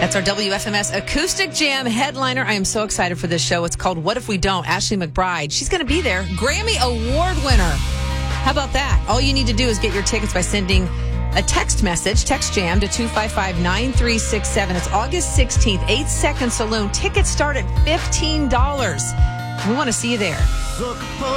That's our WFMS Acoustic Jam headliner. I am so excited for this show. It's called What If We Don't? Ashley McBryde. She's going to be there. Grammy Award winner. How about that? All you need to do is get your tickets by sending a text message, text jam to 255-9367. It's August 16th, 8 Second Saloon. Tickets start at $15. We want to see you there.